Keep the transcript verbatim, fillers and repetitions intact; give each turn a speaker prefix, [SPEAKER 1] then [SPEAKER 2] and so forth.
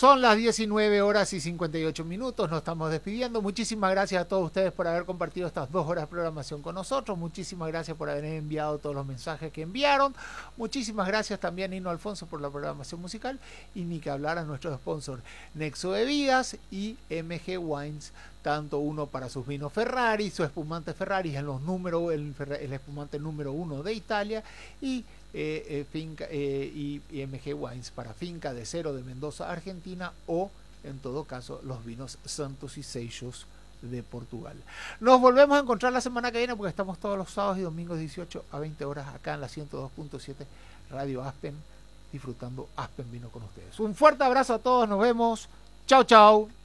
[SPEAKER 1] Son las diecinueve horas y cincuenta y ocho minutos, nos estamos despidiendo. Muchísimas gracias a todos ustedes por haber compartido estas dos horas de programación con nosotros. Muchísimas gracias por haber enviado todos los mensajes que enviaron. Muchísimas gracias también a Nino Alfonso por la programación musical. Y ni que hablar a nuestros sponsors Nexo Bebidas y M G Wines, tanto uno para sus vinos Ferrari, su espumante Ferrari en los número, el, el espumante número uno de Italia, y Eh, eh, finca, eh, y, y M G Wines para Finca de Cero de Mendoza, Argentina, o en todo caso los vinos Santos y Seixos de Portugal. Nos volvemos a encontrar la semana que viene porque estamos todos los sábados y domingos dieciocho a veinte horas acá en la ciento dos punto siete Radio Aspen, disfrutando Aspen Vino con ustedes. Un fuerte abrazo a todos, nos vemos, chau chau.